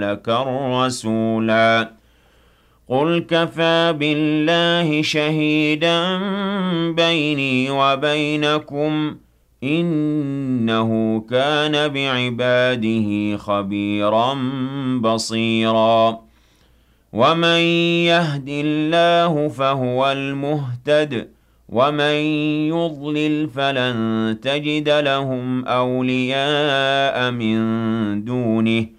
لك الرسولا قل كفى بالله شهيدا بيني وبينكم إنه كان بعباده خبيرا بصيرا ومن يهد الله فهو المهتد ومن يضلل فلن تجد لهم أولياء من دونه